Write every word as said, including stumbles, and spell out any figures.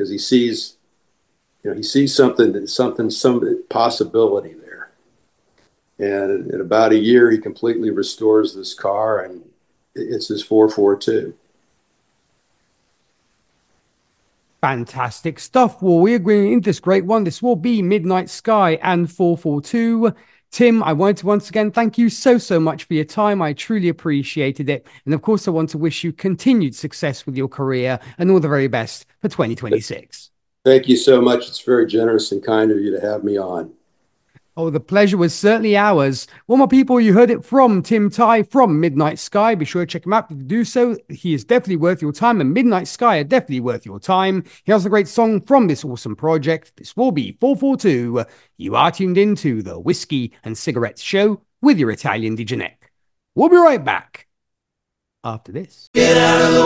because he sees, you know, he sees something, something, some possibility there. And in about a year, he completely restores this car, and it's his four forty-two. Fantastic stuff. Well, we're going into this great one. This will be Midnight Sky and four forty-two. Tim, I wanted to once again thank you so, so much for your time. I truly appreciated it. And of course, I want to wish you continued success with your career and all the very best for twenty twenty-six. Thank you so much. It's very generous and kind of you to have me on. Oh, the pleasure was certainly ours. Well, my people, you heard it from Tim Tighe from Midnight Sky. Be sure to check him out. If you do so, he is definitely worth your time, and Midnight Sky are definitely worth your time. He has a great song from this awesome project. This will be four forty-two. You are tuned into the Whiskey and Cigarettes Show with your Italian D J Nick. We'll be right back after this. Get out of the